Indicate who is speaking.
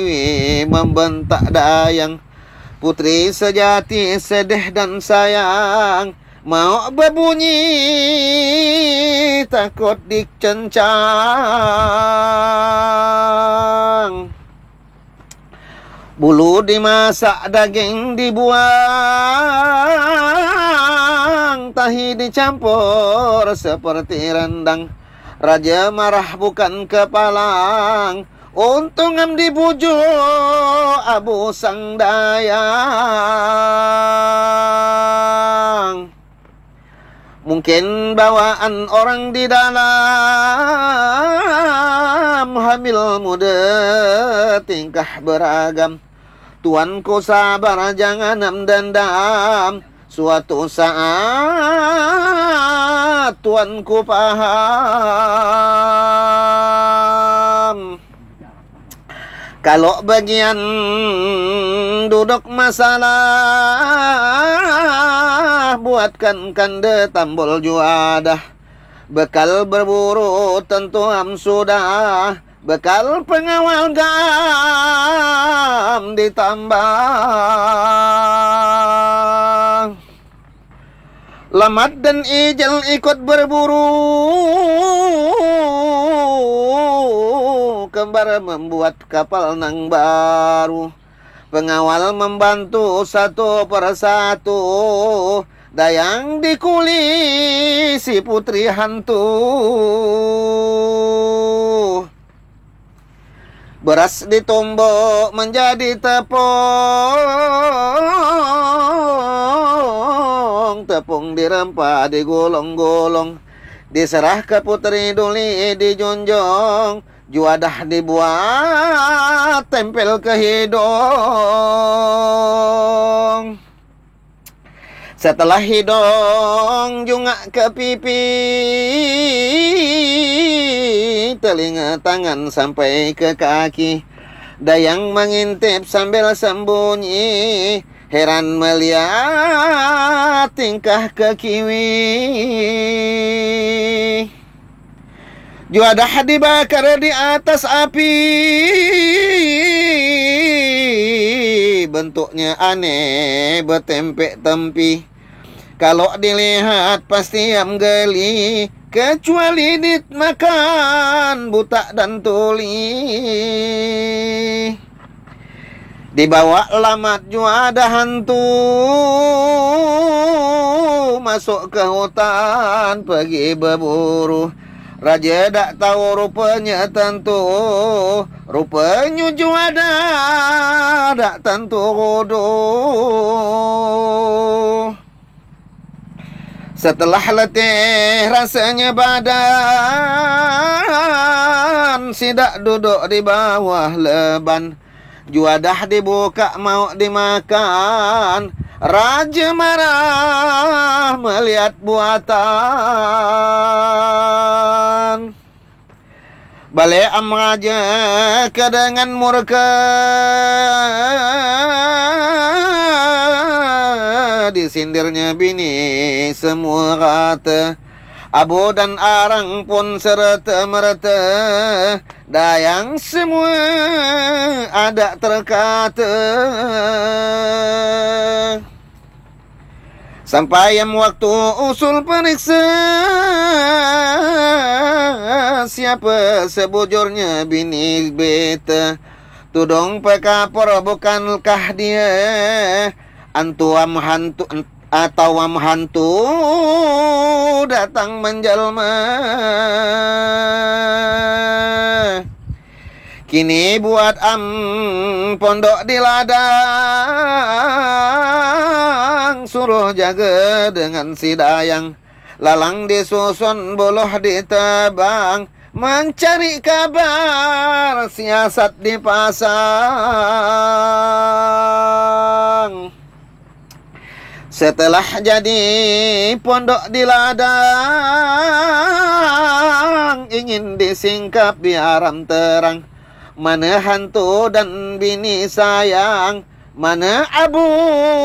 Speaker 1: membentak dayang. Putri sejati sedih dan sayang, mau berbunyi takut dikencang. Bulu dimasak, daging dibuang, tahi dicampur seperti rendang. Raja marah bukan kepalang, untung am dibujuk abu sang dayang. Mungkin bawaan orang di dalam hamil muda tingkah beragam. Tuanku sabar, jangan dendam. Suatu saat tuanku paham. Kalau bagian duduk masalah, buatkan kande tambol juadah. Bekal berburu tentu sudah, bekal pengawal gam ditambah. Lamat dan Ijal ikut berburu, kembar membuat kapal nang baru. Pengawal membantu satu persatu, dayang dikuli si putri hantu. Beras ditumbuk menjadi tepung, tepung dirempah digulung-gulung, diserah ke putri Duli dijunjung. Juadah dibuat tempel ke hidung. Setelah hidung jungak ke pipi, telinga tangan sampai ke kaki. Dayang mengintip sambil sembunyi, heran melihat tingkah kekiwi. Juadah dibakar di atas api, bentuknya aneh bertempek-tempi. Kalau dilihat pasti am geli, kecuali dimakan buta dan tuli. Dibawa lamat juadah hantu, masuk ke hutan pergi berburu. Raja tak tahu rupanya tentu, rupanya juadah tak tentu hodoh. Setelah letih rasanya badan, sidak duduk di bawah leban. Juadah dibuka mau dimakan, raja marah melihat buatan. Balik am raja dengan murka, disindirnya bini semua rata. Abu dan arang pun serta-merta, dayang semua ada terkata. Sampai yang waktu usul periksa, siapa sebujurnya bini beta. Tudung pekapor bukankah dia, antuam hantu atau am hantu datang menjelma. Kini buat am pondok di ladang, suruh jaga dengan si dayang. Lalang disusun, buluh ditebang, mencari kabar siasat dipasang. Setelah jadi pondok di ladang, ingin disingkap di aram terang. Mana hantu dan bini sayang, mana abu